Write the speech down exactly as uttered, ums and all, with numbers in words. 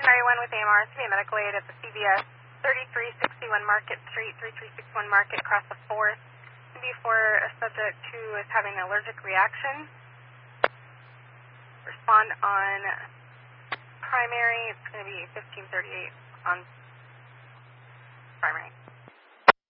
Primary one with A M R, it's going to be a medical aid at the C V S, thirty-three sixty-one Market Street, thirty-three sixty-one Market, across the fourth. It's going to be for a subject who is having an allergic reaction. Respond on primary, it's going to be fifteen thirty-eight on primary.